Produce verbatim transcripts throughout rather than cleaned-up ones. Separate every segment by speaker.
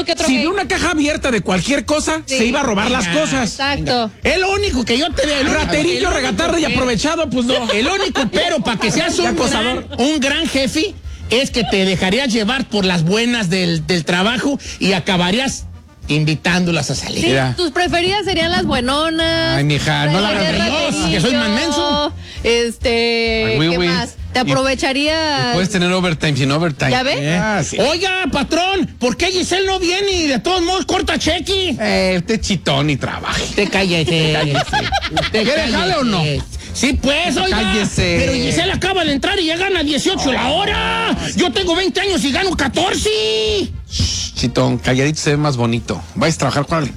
Speaker 1: que otro
Speaker 2: Si
Speaker 1: gay.
Speaker 2: de una caja abierta de cualquier cosa,
Speaker 1: Sí.
Speaker 2: se iba a robar las cosas.
Speaker 1: Exacto.
Speaker 3: Es lo único que yo te veo.
Speaker 2: El raterillo, regatardo y aprovechado, pues no.
Speaker 3: El único pero para que seas un
Speaker 2: acosador.
Speaker 3: gran, un gran jefe es que te dejarías llevar por las buenas del, del trabajo y acabarías invitándolas a salir.
Speaker 1: Sí,
Speaker 2: Mira.
Speaker 1: tus preferidas serían las buenonas.
Speaker 2: Ay, mija, no la hagas
Speaker 1: Serías
Speaker 3: reír,
Speaker 1: raterillo,
Speaker 3: que soy más menso.
Speaker 1: Este,
Speaker 4: Ay, güey,
Speaker 1: ¿qué
Speaker 4: güey.
Speaker 1: más? Te
Speaker 4: Y-
Speaker 1: aprovecharías.
Speaker 4: Puedes tener overtime sin overtime.
Speaker 1: ¿Ya ves?
Speaker 2: Eh, ah, sí.
Speaker 3: Oiga, patrón, ¿por qué Giselle no viene y de todos modos corta cheque?
Speaker 2: Eh, usted chitón y trabaje.
Speaker 3: Usted cállese. Usted
Speaker 2: ¿Quiere jale o no?
Speaker 3: Sí, pues, oiga.
Speaker 2: Cállese.
Speaker 3: Pero Giselle acaba de entrar y ya gana dieciocho la hora. Yo tengo veinte años y gano catorce.
Speaker 2: Shh, chitón, calladito se ve más bonito. Vais a trabajar con él.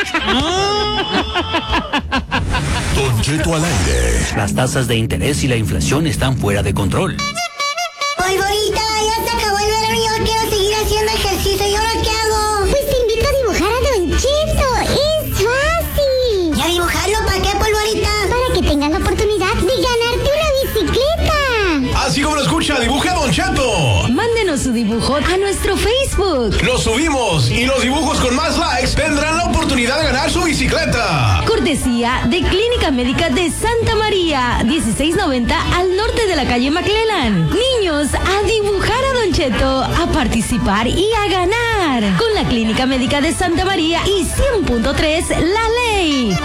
Speaker 5: Don Cheto al aire.
Speaker 6: Las tasas de interés y la inflación están fuera de control.
Speaker 7: Polvorita, ya se acabó el verano y yo quiero seguir haciendo ejercicio. ¿Y ahora qué hago? Pues te invito a dibujar a Don Cheto. Es fácil. ¿Y a dibujarlo para qué, Polvorita? Para que tengas la oportunidad de ganarte una bicicleta.
Speaker 5: Así como lo escucha, dibuja Don Cheto.
Speaker 8: Mándenos su dibujo a nuestro Facebook.
Speaker 5: Lo subimos y los dibujos con más likes tendrán la oportunidad de ganar su bicicleta.
Speaker 8: Cortesía de Clínica Médica de Santa María, dieciséis noventa al norte de la calle McClellan. Niños, a dibujar a Don Cheto, a participar y a ganar. Con la Clínica Médica de Santa María y cien punto tres La Ley.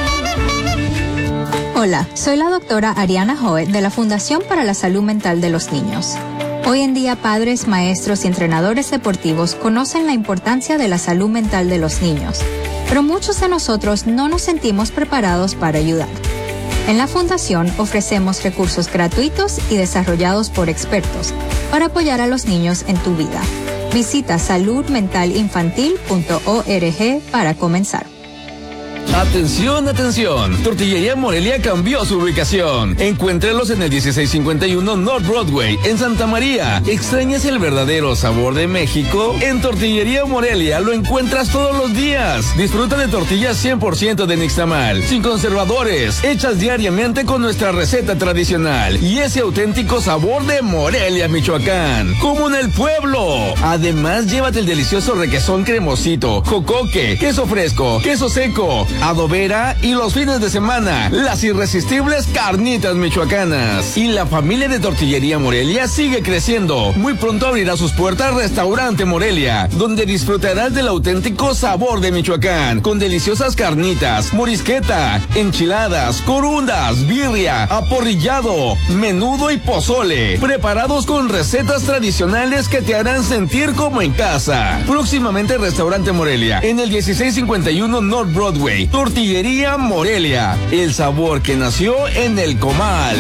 Speaker 9: Hola, soy la doctora Ariana Joe de la Fundación para la Salud Mental de los Niños. Hoy en día, padres, maestros y entrenadores deportivos conocen la importancia de la salud mental de los niños, pero muchos de nosotros no nos sentimos preparados para ayudar. En la Fundación ofrecemos recursos gratuitos y desarrollados por expertos para apoyar a los niños en tu vida. Visita salud mental infantil punto org para comenzar.
Speaker 10: Atención, atención. Tortillería Morelia cambió su ubicación. Encuéntrelos en el dieciséis cincuenta y uno North Broadway, en Santa María. ¿Extrañas el verdadero sabor de México? En Tortillería Morelia lo encuentras todos los días. Disfruta de tortillas cien por ciento de nixtamal, sin conservadores, hechas diariamente con nuestra receta tradicional y ese auténtico sabor de Morelia, Michoacán, como en el pueblo. Además, llévate el delicioso requesón cremosito, jocoque, queso fresco, queso seco, adobera y los fines de semana, las irresistibles carnitas michoacanas. Y la familia de Tortillería Morelia sigue creciendo. Muy pronto abrirá sus puertas Restaurante Morelia, donde disfrutarás del auténtico sabor de Michoacán, con deliciosas carnitas, morisqueta, enchiladas, corundas, birria, aporrillado, menudo y pozole, preparados con recetas tradicionales que te harán sentir como en casa. Próximamente Restaurante Morelia, en el dieciséis cincuenta y uno North Broadway. Tortillería Morelia, el sabor que nació en el comal.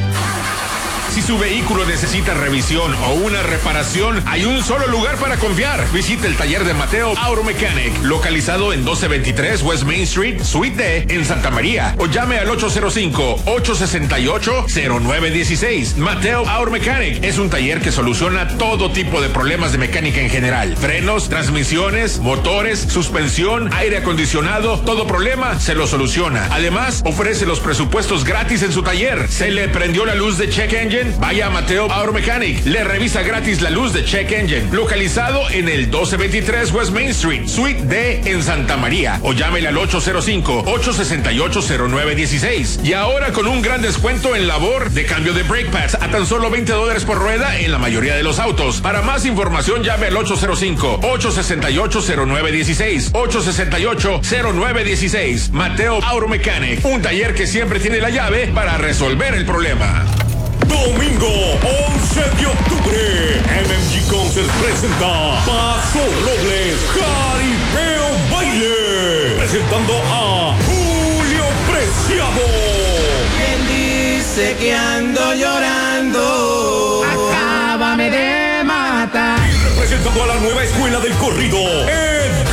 Speaker 11: Si su vehículo necesita revisión o una reparación, hay un solo lugar para confiar. Visite el taller de Mateo Auto Mechanic, localizado en doce veintitrés West Main Street, Suite D, en Santa María. O llame al ocho cero cinco, ocho seis ocho, cero nueve uno seis. Mateo Auto Mechanic es un taller que soluciona todo tipo de problemas de mecánica en general. Frenos, transmisiones, motores, suspensión, aire acondicionado, todo problema se lo soluciona. Además, ofrece los presupuestos gratis en su taller. ¿Se le prendió la luz de check engine? Vaya a Mateo Auto Mechanic. Le revisa gratis la luz de check engine. Localizado en el doce veintitrés West Main Street, Suite D, en Santa María. O llámele al ocho cero cinco, ocho seis ocho, cero nueve uno seis. Y ahora con un gran descuento en labor de cambio de brake pads a tan solo veinte dólares por rueda en la mayoría de los autos. Para más información llame al ocho cero cinco, ocho seis ocho, cero nueve uno seis. ocho seis ocho, cero nueve uno seis. Mateo Auto Mechanic. Un taller que siempre tiene la llave para resolver el problema.
Speaker 12: Domingo once de octubre, M M G Concert presenta Paso Robles, Jaripeo Baile, presentando a Julio Preciado.
Speaker 13: ¿Quién dice que ando llorando? Acábame de matar.
Speaker 12: Y representando a la nueva escuela del corrido, Edgar